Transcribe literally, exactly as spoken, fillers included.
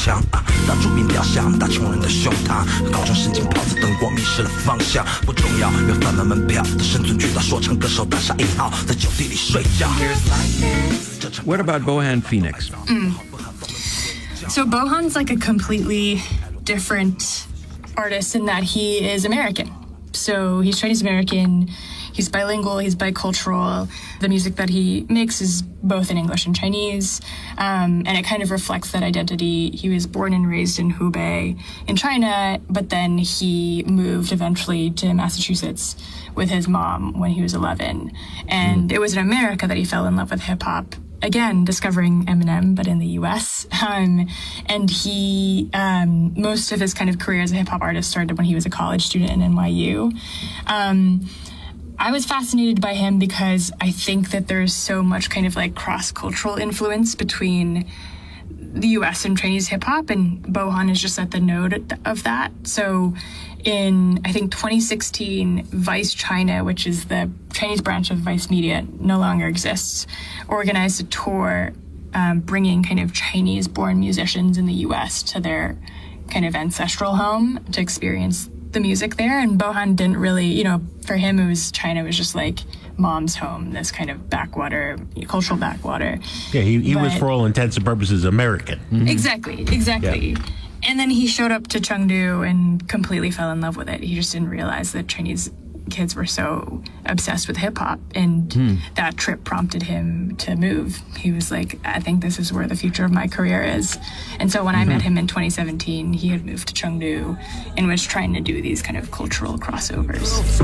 墙啊，打著名雕像，打穷人的胸膛，高中神经泡在灯光，迷失了方向，不重要，要贩卖门票的生存渠道，说唱歌手打上一号，在酒地里睡觉。 What about Bohan Phoenix? Mm. So Bohan's like a completely different artist in that he is American. So he's Chinese American, he's bilingual, he's bicultural. The music that he makes is both in English and Chinese, um, and it kind of reflects that identity. He was born and raised in Hubei in China, but then he moved eventually to Massachusetts with his mom when he was eleven. And mm. it was in America that he fell in love with hip-hop. Again, discovering Eminem, but in the U S. Um, and he, um, most of his kind of career as a hip-hop artist started when he was a college student in N Y U. Um, I was fascinated by him because I think that there's so much kind of like cross-cultural influence between the U S and Chinese hip-hop, and Bohan is just at the node of that. So in, I think, twenty sixteen, Vice China, which is the Chinese branch of Vice Media, no longer exists, organized a tour um, bringing kind of Chinese-born musicians in the U S to their kind of ancestral home to experience the music there. And Bohan didn't really, you know, for him, it was China was just like mom's home, this kind of backwater, cultural backwater. Yeah, he, he but, was, for all intents and purposes, American. Mm-hmm. Exactly, exactly. Yeah. And then he showed up to Chengdu and completely fell in love with it. He just didn't realize that Chinese kids were so obsessed with hip-hop, and hmm. that trip prompted him to move. He was like, I think this is where the future of my career is. And so when mm-hmm. I met him in twenty seventeen, he had moved to Chengdu and was trying to do these kind of cultural crossovers.